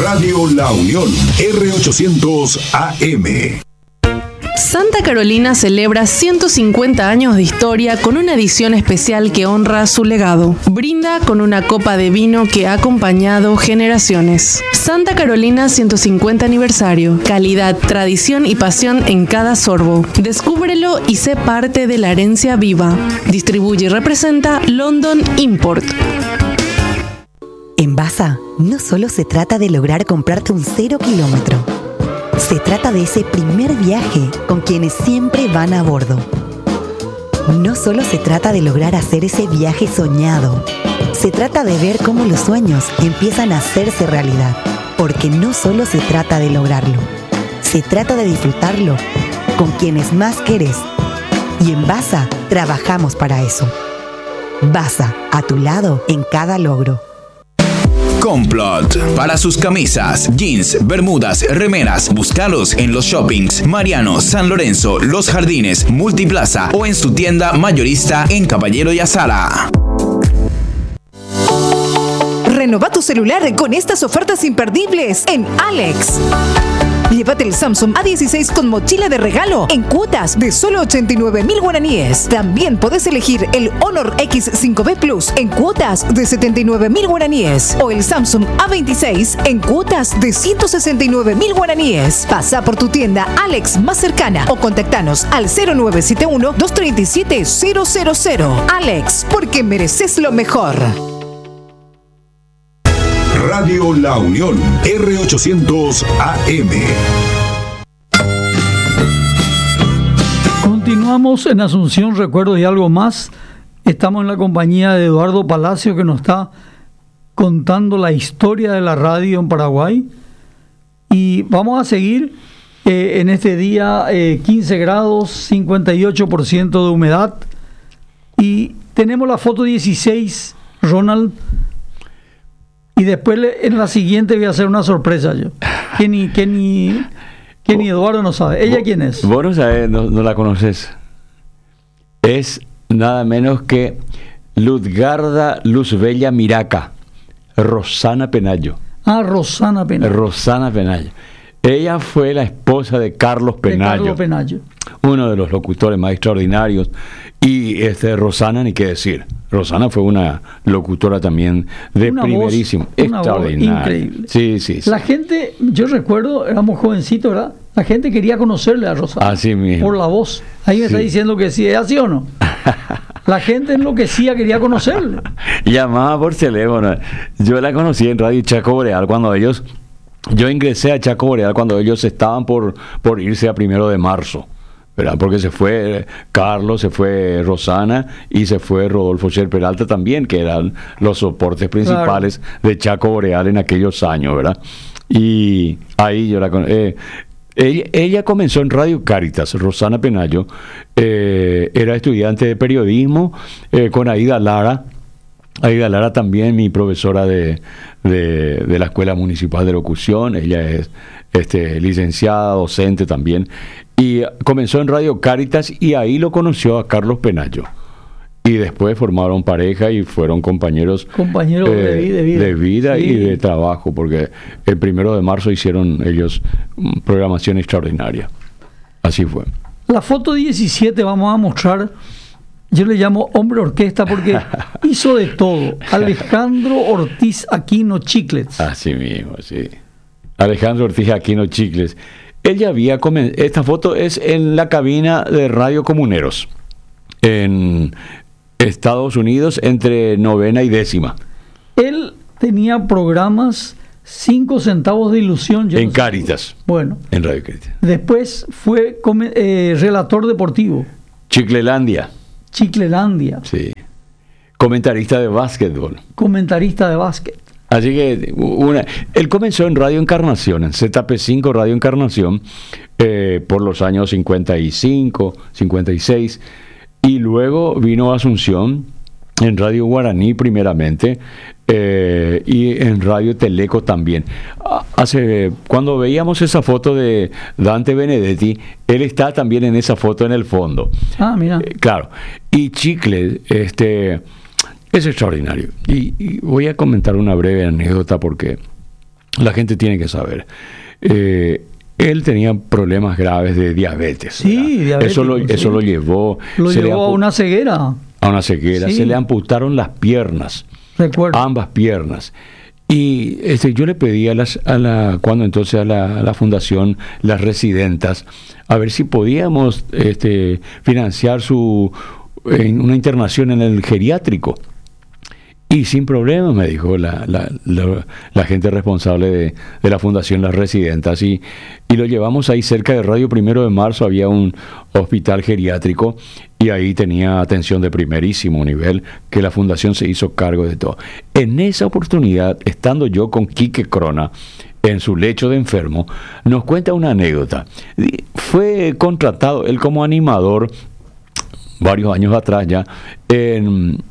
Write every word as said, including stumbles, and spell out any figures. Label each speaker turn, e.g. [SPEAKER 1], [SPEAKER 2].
[SPEAKER 1] Radio La Unión, R ochocientos A M.
[SPEAKER 2] Santa Carolina celebra ciento cincuenta años de historia con una edición especial que honra su legado. Brinda con una copa de vino que ha acompañado generaciones. Santa Carolina ciento cincuenta aniversario. Calidad, tradición y pasión en cada sorbo. Descúbrelo y sé parte de la herencia viva. Distribuye y representa London Import.
[SPEAKER 3] En Basa, no solo se trata de lograr comprarte un cero kilómetro. Se trata de ese primer viaje con quienes siempre van a bordo. No solo se trata de lograr hacer ese viaje soñado. Se trata de ver cómo los sueños empiezan a hacerse realidad. Porque no solo se trata de lograrlo. Se trata de disfrutarlo con quienes más querés. Y en Basa trabajamos para eso. Basa, a tu lado en cada logro.
[SPEAKER 4] Complot. Para sus camisas, jeans, bermudas, remeras, búscalos en los shoppings Mariano, San Lorenzo, Los Jardines, Multiplaza o en su tienda mayorista en Caballero y Azara.
[SPEAKER 5] Renova tu celular con estas ofertas imperdibles en Alex. Llévate el Samsung A dieciséis con mochila de regalo en cuotas de solo ochenta y nueve mil guaraníes. También podés elegir el Honor X cinco B Plus en cuotas de setenta y nueve mil guaraníes o el Samsung A veintiséis en cuotas de ciento sesenta y nueve mil guaraníes. Pasa por tu tienda Alex más cercana o contactanos al cero nueve siete uno, dos tres siete, cero cero cero. Alex, porque mereces lo mejor.
[SPEAKER 1] Radio La Unión, R ochocientos A M.
[SPEAKER 6] Continuamos en Asunción, Recuerdos y algo más. Estamos en la compañía de Eduardo Palacio, que nos está contando la historia de la radio en Paraguay. Y vamos a seguir eh, en este día, eh, quince grados, cincuenta y ocho por ciento de humedad. Y tenemos la foto dieciséis, Ronald. Y después en la siguiente voy a hacer una sorpresa yo. Que ni, que ni, que ni Eduardo no sabe. ¿Ella quién es?
[SPEAKER 7] Vos no sabés, no, no la conoces. Es nada menos que Luzgarda Luzbella Miraca, Rosana Penayo.
[SPEAKER 6] Ah, Rosana Penayo.
[SPEAKER 7] Rosana Penayo. Ella fue la esposa de Carlos Penayo.
[SPEAKER 6] De Carlos Penayo.
[SPEAKER 7] Uno de los locutores más extraordinarios. Y este Rosana, ni qué decir. Rosana fue una locutora también de una primerísimo.
[SPEAKER 6] Voz, una
[SPEAKER 7] extraordinaria.
[SPEAKER 6] Voz increíble.
[SPEAKER 7] Sí, sí, sí.
[SPEAKER 6] La gente, yo recuerdo, éramos jovencitos, ¿verdad? La gente quería conocerle a Rosana.
[SPEAKER 7] Así mismo.
[SPEAKER 6] Por la voz. Ahí me sí. está diciendo que sí. ¿Es así o no? La gente enloquecía, quería conocerle.
[SPEAKER 7] Llamaba por teléfono. Yo la conocí en Radio Chaco Boreal cuando ellos... Yo ingresé a Chaco Boreal cuando ellos estaban por, por irse a primero de marzo. ¿Verdad? Porque se fue Carlos, se fue Rosana y se fue Rodolfo Cher Peralta también, que eran los soportes principales claro. de Chaco Boreal en aquellos años, ¿verdad? Y ahí yo la eh, ella, ella comenzó en Radio Cáritas. Rosana Penayo eh, era estudiante de periodismo eh, con Aida Lara. Aida Lara también, mi profesora de, de, de la Escuela Municipal de Locución. Ella es este, licenciada, docente también. Y comenzó en Radio Cáritas y ahí lo conoció a Carlos Penayo. Y después formaron pareja y fueron compañeros,
[SPEAKER 6] compañeros eh, de, de vida,
[SPEAKER 7] de vida sí. y de trabajo, porque el primero de marzo hicieron ellos programación extraordinaria. Así fue.
[SPEAKER 6] La foto diecisiete vamos a mostrar, yo le llamo hombre orquesta porque hizo de todo. Alejandro Ortiz Aquino Chicles.
[SPEAKER 7] Así mismo, sí. Alejandro Ortiz Aquino Chicles. Ella había comenzado, esta foto es en la cabina de Radio Comuneros, en Estados Unidos, entre novena y décima.
[SPEAKER 6] Él tenía programas cinco centavos de ilusión.
[SPEAKER 7] En Cáritas.
[SPEAKER 6] Bueno.
[SPEAKER 7] En Radio Cáritas.
[SPEAKER 6] Después fue eh, relator deportivo.
[SPEAKER 7] Chiclelandia.
[SPEAKER 6] Chiclelandia.
[SPEAKER 7] Sí. Comentarista de básquetbol.
[SPEAKER 6] Comentarista de básquet.
[SPEAKER 7] Así que una, él comenzó en Radio Encarnación, en Z P cinco Radio Encarnación, eh, por los años cincuenta y cinco, cincuenta y seis, y luego vino a Asunción, en Radio Guaraní primeramente, eh, y en Radio Teleco también. Hace, cuando veíamos esa foto de Dante Benedetti, él está también en esa foto en el fondo.
[SPEAKER 6] Ah, mira.
[SPEAKER 7] Eh, claro. Y Chicle, este... es extraordinario. Y, y voy a comentar una breve anécdota porque la gente tiene que saber. Eh, él tenía problemas graves de diabetes.
[SPEAKER 6] Sí, diabético,
[SPEAKER 7] eso lo,
[SPEAKER 6] sí.
[SPEAKER 7] eso lo llevó,
[SPEAKER 6] Lo
[SPEAKER 7] se le
[SPEAKER 6] llevó a
[SPEAKER 7] ampu-
[SPEAKER 6] una ceguera.
[SPEAKER 7] a una ceguera.
[SPEAKER 6] Sí.
[SPEAKER 7] Se le amputaron las piernas,
[SPEAKER 6] Recuerdo.
[SPEAKER 7] ambas piernas. Y este, yo le pedí a las, a la, cuando entonces a la, a la fundación Las Residentas, a ver si podíamos este, financiar su en una internación en el geriátrico. Y sin problemas, me dijo la, la, la, la gente responsable de, de la Fundación Las Residentas. Y, y lo llevamos ahí cerca de Radio Primero de Marzo, había un hospital geriátrico y ahí tenía atención de primerísimo nivel, que la Fundación se hizo cargo de todo. En esa oportunidad, estando yo con Quique Crona en su lecho de enfermo, nos cuenta una anécdota. Fue contratado él como animador varios años atrás ya, en,